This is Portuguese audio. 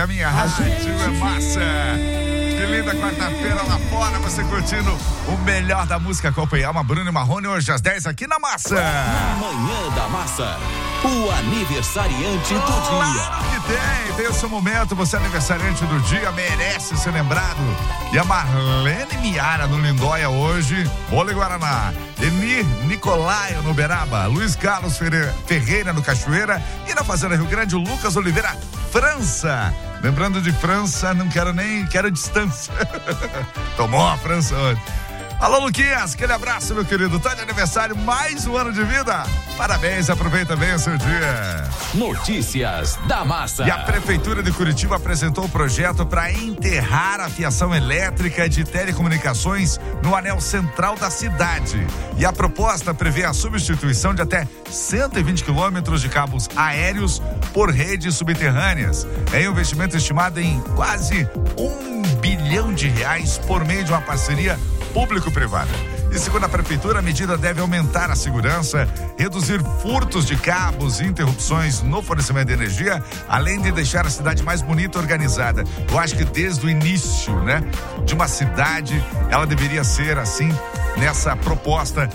da minha rádio é massa. Que linda quarta-feira lá fora, você curtindo o melhor da música Copa e Alma, Bruno e Marrone, hoje às 10 aqui na Massa. Manhã da Massa, o aniversariante do dia. Claro que tem o seu momento, você é aniversariante do dia, merece ser lembrado. E a Marlene Miara no Lindóia hoje, Bole Guaraná. Eni Nicolaio no Uberaba, Luiz Carlos Ferreira no Cachoeira e na Fazenda Rio Grande, o Lucas Oliveira, França. Lembrando de França, não quero distância. Tomou a França hoje. Alô, Luquinhas, aquele abraço, meu querido. Tá de aniversário, mais um ano de vida. Parabéns, aproveita bem o seu dia. Notícias da Massa. E a Prefeitura de Curitiba apresentou o projeto para enterrar a fiação elétrica de telecomunicações no anel central da cidade. E a proposta prevê a substituição de até 120 quilômetros de cabos aéreos por redes subterrâneas. É um investimento estimado em quase R$1 bilhão por meio de uma parceria público-privada. E segundo a Prefeitura, a medida deve aumentar a segurança, reduzir furtos de cabos e interrupções no fornecimento de energia, além de deixar a cidade mais bonita e organizada. Eu acho que desde o início, de uma cidade, ela deveria ser assim, nessa proposta